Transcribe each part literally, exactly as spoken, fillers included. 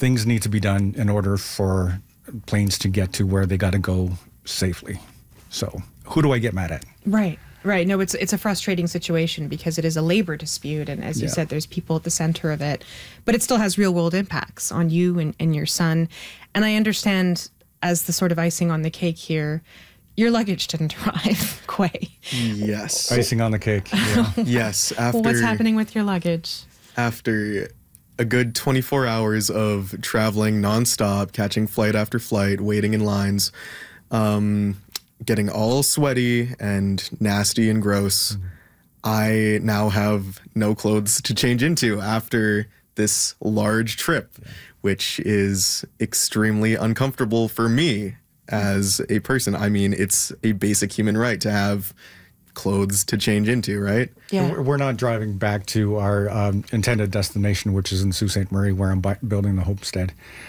things need to be done in order for planes to get to where they got to go safely. So who do I get mad at? Right. Right. No, it's it's a frustrating situation because it is a labor dispute. And as you Yeah. said, there's people at the center of it. But it still has real world impacts on you and, and your son. And I understand, as the sort of icing on the cake here, your luggage didn't arrive, Quay. Yes. Icing on the cake. Yeah. Yes. After, Well, what's happening with your luggage? After a good twenty-four hours of traveling nonstop, catching flight after flight, waiting in lines, um, getting all sweaty and nasty and gross, mm-hmm. I now have no clothes to change into after this large trip, yeah. which is extremely uncomfortable for me as a person. I mean, it's a basic human right to have clothes to change into, right? Yeah. We're not driving back to our um, intended destination, which is in Sault Ste. Marie, where I'm bu- building the homestead.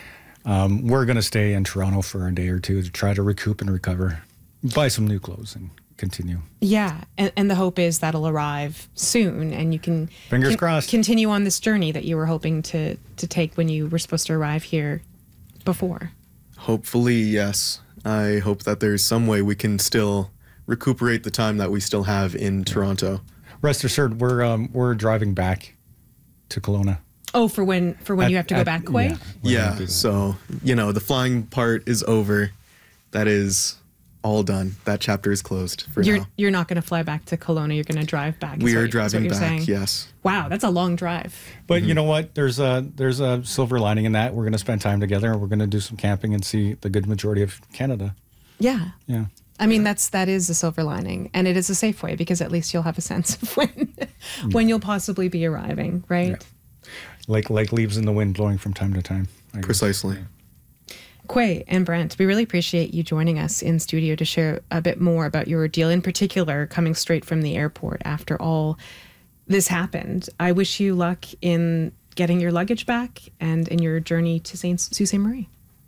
Um, we're going to stay in Toronto for a day or two to try to recoup and recover, buy some new clothes, and continue. Yeah, and, and the hope is that'll arrive soon, and you can fingers con- crossed continue on this journey that you were hoping to to take when you were supposed to arrive here before. Hopefully, yes. I hope that there's some way we can still recuperate the time that we still have in yeah. Toronto. Rest assured, we're um, we're driving back to Kelowna. Oh, for when for when at, you have to at, go back, Quay? Yeah, yeah so, you know, the flying part is over. That is all done. That chapter is closed for you're, now. You're not going to fly back to Kelowna. You're going to drive back. We are what, driving back, saying. yes. Wow, that's a long drive. But mm-hmm. you know what? There's a, there's a silver lining in that. We're going to spend time together, and we're going to do some camping and see the good majority of Canada. Yeah. Yeah. I mean, that's that is a silver lining, and it is a safe way because at least you'll have a sense of when when you'll possibly be arriving, right? Yeah. Like like leaves in the wind blowing from time to time. I Precisely. Guess. Quay and Brent, we really appreciate you joining us in studio to share a bit more about your ordeal, in particular, coming straight from the airport after all this happened. I wish you luck in getting your luggage back and in your journey to Sault Ste. Marie.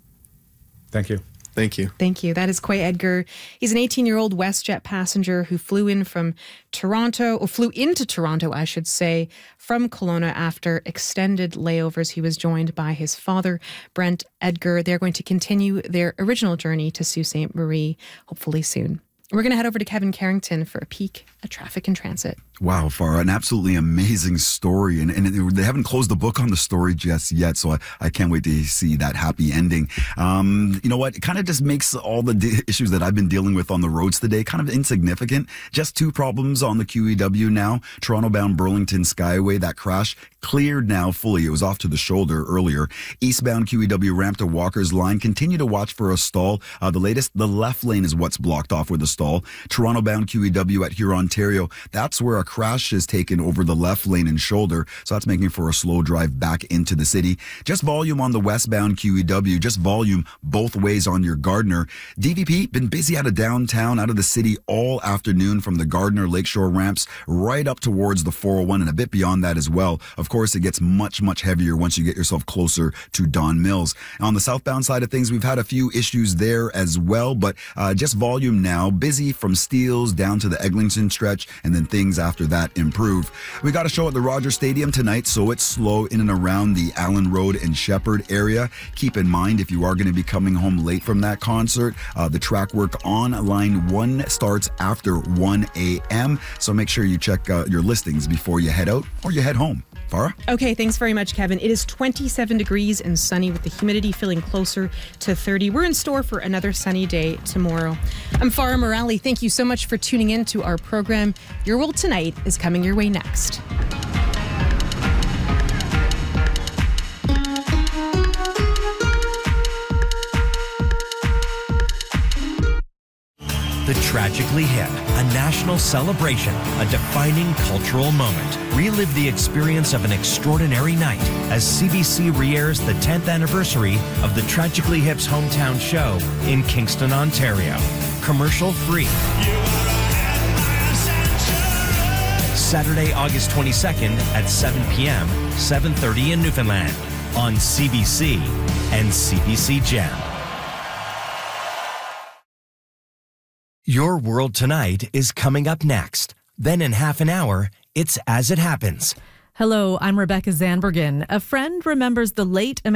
Thank you. Thank you. Thank you. That is Quay Edgar. He's an eighteen-year-old WestJet passenger who flew in from Toronto, or flew into Toronto, I should say, from Kelowna after extended layovers. He was joined by his father, Brent Edgar. They're going to continue their original journey to Sault Ste. Marie, hopefully soon. We're going to head over to Kevin Carrington for a peek at traffic and transit. Wow, Farah, an absolutely amazing story. And, and they haven't closed the book on the story just yet, so I, I can't wait to see that happy ending. Um, you know what? It kind of just makes all the de- issues that I've been dealing with on the roads today kind of insignificant. Just two problems on the Q E W now. Toronto-bound Burlington Skyway, that crash cleared now fully. It was off to the shoulder earlier. Eastbound Q E W ramp to Walker's Line. Continue to watch for a stall. Uh, the latest, the left lane is what's blocked off with a stall. Toronto-bound Q E W at Huron, Ontario. That's where a crash is taken over the left lane and shoulder. So that's making for a slow drive back into the city. Just volume on the westbound Q E W. Just volume both ways on your Gardner. D V P been busy out of downtown, out of the city all afternoon from the Gardner Lakeshore ramps right up towards the four oh one and a bit beyond that as well. Of course, it gets much, much heavier once you get yourself closer to Don Mills. On the southbound side of things, we've had a few issues there as well, but uh, just volume now. Busy from Steeles down to the Eglinton stretch, and then things after that improve. We got a show at the Rogers Stadium tonight, so it's slow in and around the Allen Road and Shepherd area. Keep in mind, if you are going to be coming home late from that concert, uh, the track work on line one starts after one a.m., so make sure you check uh, your listings before you head out or you head home. Farah? Okay, thanks very much, Kevin. It is twenty-seven degrees and sunny with the humidity feeling closer to thirty. We're in store for another sunny day tomorrow. I'm Farah Morali. Thank you so much for tuning in to our program. Your World Tonight is coming your way next. The Tragically Hip, a national celebration, a defining cultural moment. Relive the experience of an extraordinary night as C B C re-airs the tenth anniversary of the Tragically Hip's hometown show in Kingston, Ontario. Commercial free. Saturday, August twenty-second at seven p.m., seven thirty in Newfoundland on C B C and C B C Gem. Your World Tonight is coming up next. Then in half an hour, it's As It Happens. Hello, I'm Rebecca Zanbergen. A friend remembers the late American